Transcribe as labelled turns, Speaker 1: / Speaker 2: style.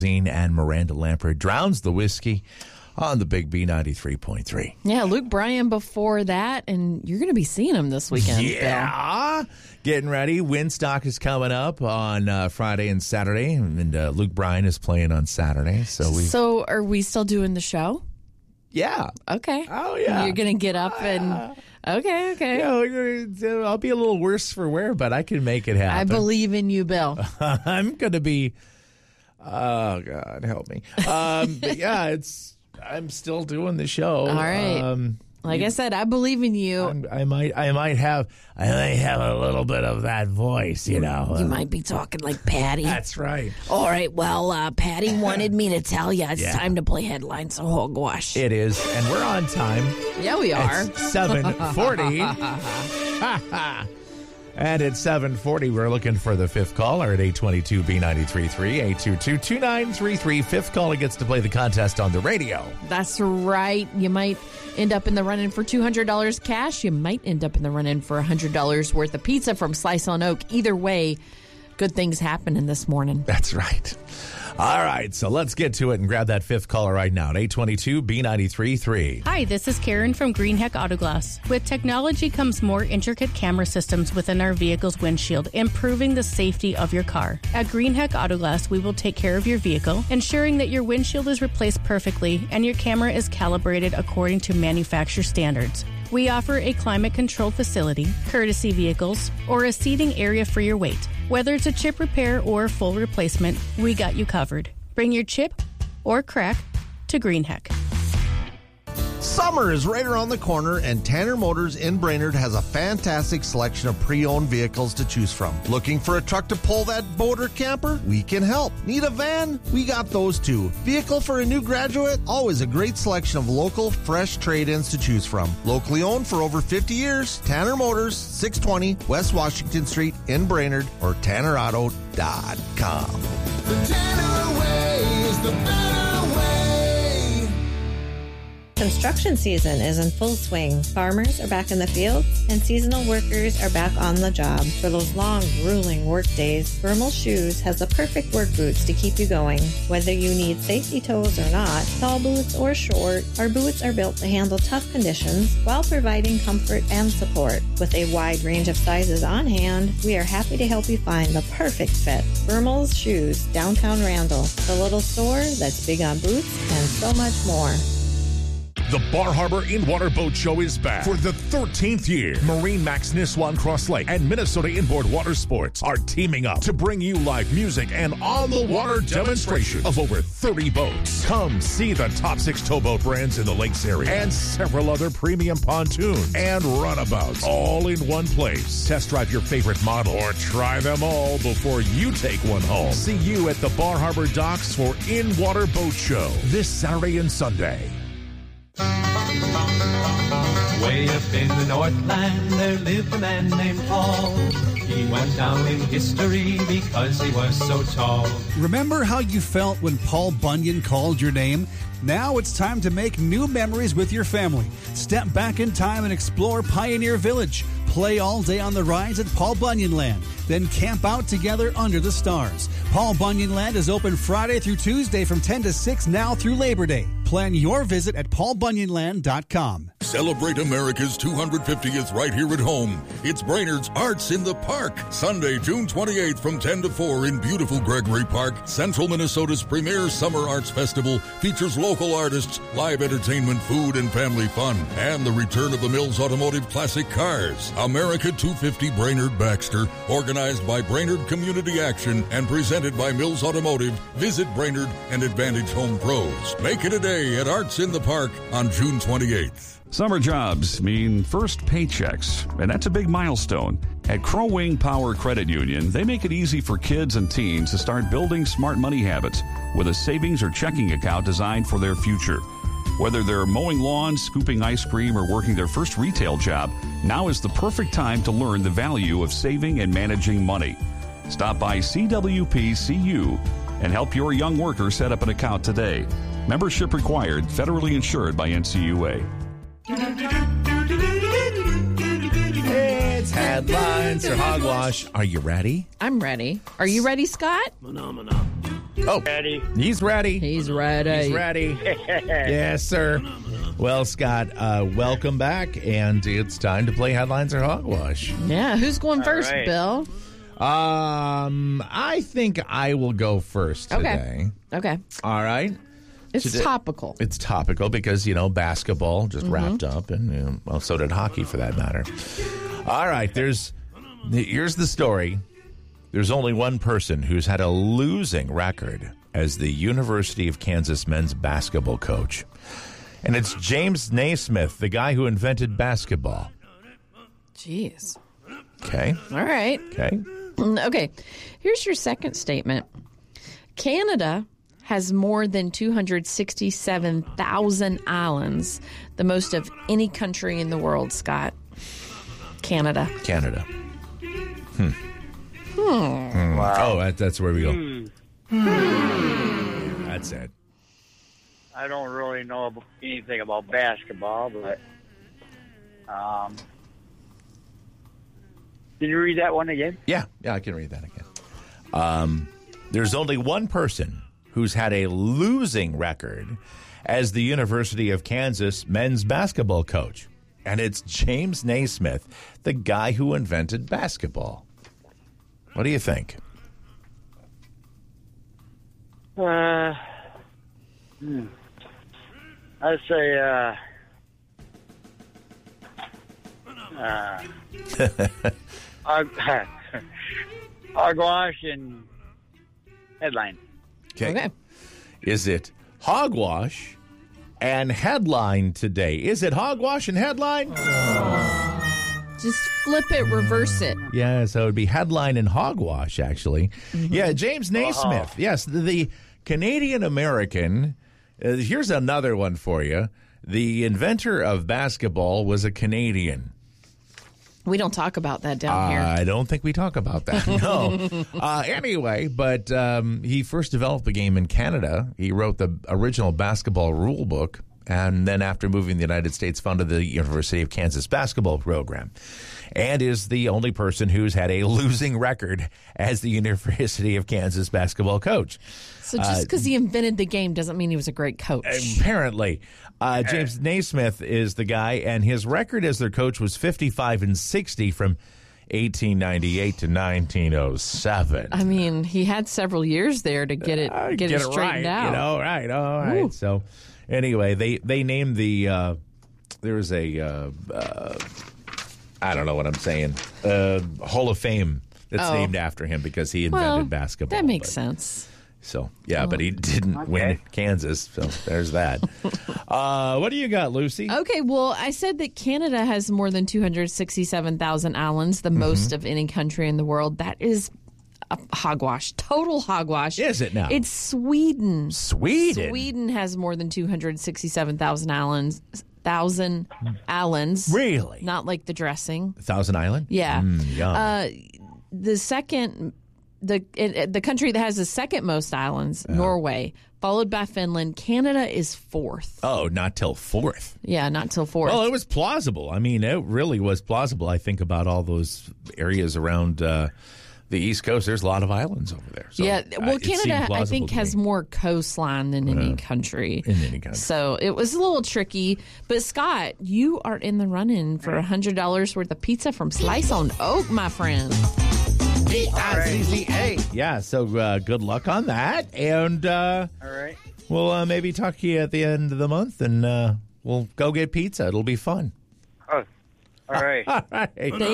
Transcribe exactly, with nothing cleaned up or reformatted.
Speaker 1: And Miranda Lambert drowns the whiskey on the Big B ninety-three point three.
Speaker 2: Yeah, Luke Bryan before that, and you're going to be seeing him this weekend.
Speaker 1: Yeah. Bill. Getting ready. Winstock is coming up on uh, Friday and Saturday, and uh, Luke Bryan is playing on Saturday. So we.
Speaker 2: So are we still doing the show?
Speaker 1: Yeah.
Speaker 2: Okay.
Speaker 1: Oh, yeah.
Speaker 2: You're going to get up and... Okay, okay.
Speaker 1: Yeah, I'll be a little worse for wear, but I can make it happen.
Speaker 2: I believe in you, Bill.
Speaker 1: I'm going to be... Oh, God, help me. Um, but yeah, it's. I'm still doing the show.
Speaker 2: All right.
Speaker 1: Um,
Speaker 2: like
Speaker 1: you,
Speaker 2: I said, I believe in you.
Speaker 1: I'm, I might I might have I might have a little bit of that voice, you know.
Speaker 2: You might be talking like Patty.
Speaker 1: That's right.
Speaker 2: All right, well, uh, Patty wanted me to tell you it's
Speaker 1: yeah.
Speaker 2: time to play headlines, so hogwash.
Speaker 1: It is, and we're on time.
Speaker 2: Yeah, we are.
Speaker 1: It's seven forty. And at seven forty, we're looking for the fifth caller at eight two two B nine three three, eight two two, two nine three three. Fifth caller gets to play the contest on the radio.
Speaker 2: That's right. You might end up in the run-in for two hundred dollars cash. You might end up in the run-in for one hundred dollars worth of pizza from Slice on Oak. Either way, good things happening this morning.
Speaker 1: That's right. All right, so let's get to it and grab that fifth caller right now at eight two two B nine three three.
Speaker 3: Hi, this is Karen from Greenheck Autoglass. With technology comes more intricate camera systems within our vehicle's windshield, improving the safety of your car. At Greenheck Autoglass, we will take care of your vehicle, ensuring that your windshield is replaced perfectly and your camera is calibrated according to manufacturer standards. We offer a climate-controlled facility, courtesy vehicles, or a seating area for your weight. Whether it's a chip repair or full replacement, we got you covered. Bring your chip or crack to Greenheck.
Speaker 4: Summer is right around the corner, and Tanner Motors in Brainerd has a fantastic selection of pre-owned vehicles to choose from. Looking for a truck to pull that boat or camper? We can help. Need a van? We got those too. Vehicle for a new graduate? Always a great selection of local, fresh trade-ins to choose from. Locally owned for over fifty years, Tanner Motors, six twenty West Washington Street in Brainerd, or tanner auto dot com.
Speaker 5: The Tanner way is the better way.
Speaker 6: Construction season is in full swing. Farmers are back in the fields, and seasonal workers are back on the job. For those long, grueling work days, Vermal Shoes has the perfect work boots to keep you going. Whether you need safety toes or not, tall boots or short, our boots are built to handle tough conditions while providing comfort and support. With a wide range of sizes on hand, we are happy to help you find the perfect fit. Vermal's Shoes, downtown Randall, the little store that's big on boots and so much more.
Speaker 7: The Bar Harbor In-Water Boat Show is back for the thirteenth year. Marine Max Niswan Cross Lake and Minnesota Inboard Water Sports are teaming up to bring you live music and on-the-water demonstration of over thirty boats. Come see the top six towboat brands in the lakes area and several other premium pontoon and runabouts all in one place. Test drive your favorite model or try them all before you take one home. See you at the Bar Harbor Docks for In-Water Boat Show this Saturday and Sunday.
Speaker 8: Way up in the Northland, there lived a man named Paul. He went down in history because he was so tall.
Speaker 9: Remember how you felt when Paul Bunyan called your name? Now it's time to make new memories with your family. Step back in time and explore Pioneer Village. Play all day on the rides at Paul Bunyan Land. Then camp out together under the stars. Paul Bunyan Land is open Friday through Tuesday from ten to six now through Labor Day. Plan your visit at paul bunyan land dot com.
Speaker 10: Celebrate America's two hundred fiftieth right here at home. It's Brainerd's Arts in the Park. Sunday, June twenty-eighth from ten to four in beautiful Gregory Park. Central Minnesota's premier summer arts festival features local artists, live entertainment, food, and family fun. And the return of the Mills Automotive Classic Cars. America two fifty Brainerd Baxter, organized by Brainerd Community Action and presented by Mills Automotive. Visit Brainerd and Advantage Home Pros. Make it a day at Arts in the Park on June twenty-eighth.
Speaker 11: Summer jobs mean first paychecks, and that's a big milestone. At Crow Wing Power Credit Union, they make it easy for kids and teens to start building smart money habits with a savings or checking account designed for their future. Whether they're mowing lawns, scooping ice cream, or working their first retail job, now is the perfect time to learn the value of saving and managing money. Stop by C W P C U and help your young worker set up an account today. Membership required, federally insured by N C U A.
Speaker 1: It's headlines or hogwash. Are you ready?
Speaker 2: I'm ready. Are you ready, Scott?
Speaker 12: Phenomena.
Speaker 1: Oh,
Speaker 12: Ready?
Speaker 1: he's ready.
Speaker 2: He's ready.
Speaker 1: He's ready. Yes, sir. Well, Scott, uh, welcome back, and it's time to play Headlines or Hogwash.
Speaker 2: Yeah, who's going
Speaker 12: All
Speaker 2: first,
Speaker 12: right.
Speaker 2: Bill?
Speaker 1: Um, I think I will go first today.
Speaker 2: Okay. Okay.
Speaker 1: All right.
Speaker 2: It's
Speaker 1: Today-
Speaker 2: topical.
Speaker 1: It's topical because, you know, basketball just
Speaker 2: Mm-hmm.
Speaker 1: wrapped up, and, you know, well, so did hockey for that matter. All right, there's here's the story. There's only one person who's had a losing record as the University of Kansas men's basketball coach, and it's James Naismith, the guy who invented basketball.
Speaker 2: Jeez.
Speaker 1: Okay.
Speaker 2: All right.
Speaker 1: Okay.
Speaker 2: Okay. Here's your second statement. Canada has more than two hundred sixty-seven thousand islands, the most of any country in the world, Scott. Canada.
Speaker 1: Canada. Hmm.
Speaker 2: Hmm.
Speaker 12: Wow.
Speaker 1: Oh, that, that's where we go.
Speaker 12: Hmm.
Speaker 1: That's it.
Speaker 12: I don't really know ab- anything about basketball, but um, can you read that one again?
Speaker 1: Yeah, yeah, I can read that again. Um, there's only one person who's had a losing record as the University of Kansas men's basketball coach, and it's James Naismith, the guy who invented basketball. What do you think?
Speaker 12: Uh, hmm. I'd say uh, uh, Hog- Hogwash and Headline.
Speaker 1: Okay.
Speaker 2: Okay.
Speaker 1: Is it Hogwash and Headline today? Is it Hogwash and Headline?
Speaker 2: Just flip it, reverse it.
Speaker 1: Yeah, so it would be Headline and Hogwash, actually. Yeah, James Naismith. Yes, the, the Canadian-American. Uh, here's another one for you. The inventor of basketball was a Canadian.
Speaker 2: We don't talk about that down here.
Speaker 1: I don't think we talk about that, no. uh, anyway, but um, he first developed the game in Canada. He wrote the original basketball rule book, and then after moving to the United States, founded the University of Kansas basketball program, and is the only person who's had a losing record as the University of Kansas basketball coach.
Speaker 2: So just because he invented the game doesn't mean he was a great coach.
Speaker 1: Apparently. Uh, James Naismith is the guy, and his record as their coach was fifty-five and sixty from eighteen ninety-eight to nineteen oh seven.
Speaker 2: I mean, he had several years there to get it
Speaker 1: Uh,
Speaker 2: get, it
Speaker 1: right,
Speaker 2: straightened out.
Speaker 1: You know, right, all right.
Speaker 2: Woo.
Speaker 1: So anyway, they, they named the, uh, there was a, uh, uh, I don't know what I'm saying, uh, Hall of Fame that's
Speaker 2: Oh.
Speaker 1: named after him because he invented
Speaker 2: Well,
Speaker 1: basketball.
Speaker 2: that makes
Speaker 1: but-
Speaker 2: sense.
Speaker 1: So, yeah, but he didn't win Kansas, so there's that. uh, what do you got, Lucy?
Speaker 2: Okay, well, I said that Canada has more than two hundred sixty-seven thousand islands, the
Speaker 1: Mm-hmm.
Speaker 2: most of any country in the world. That is a hogwash, total hogwash.
Speaker 1: Is it now?
Speaker 2: It's Sweden.
Speaker 1: Sweden?
Speaker 2: Sweden has more than two hundred sixty-seven thousand islands. Thousand islands.
Speaker 1: Really?
Speaker 2: Not like the dressing.
Speaker 1: Thousand Island?
Speaker 2: Yeah.
Speaker 1: Mm, yum.
Speaker 2: Uh, the second, the it, the country that has the second most islands,
Speaker 1: Uh-huh.
Speaker 2: Norway, followed by Finland. Canada is fourth.
Speaker 1: oh, not till fourth.
Speaker 2: Yeah, not till fourth.
Speaker 1: Well, it was plausible. I mean, it really was plausible. I think about all those areas around uh, the East Coast. There's a lot of islands over there. So,
Speaker 2: yeah,
Speaker 1: uh,
Speaker 2: well,
Speaker 1: it seemed
Speaker 2: Canada, I
Speaker 1: plausible
Speaker 2: think,
Speaker 1: to
Speaker 2: has
Speaker 1: me.
Speaker 2: more coastline than any country.
Speaker 1: In any country.
Speaker 2: So it was a little tricky. But, Scott, you are in the run-in for one hundred dollars worth of pizza from Slice on Oak, my friend.
Speaker 1: P I C C A. Yeah, so uh, good luck on that. And uh,
Speaker 12: All right.
Speaker 1: we'll uh, maybe talk to you at the end of the month, and uh, we'll go get pizza. It'll be fun.
Speaker 12: Oh, all right.
Speaker 1: All right.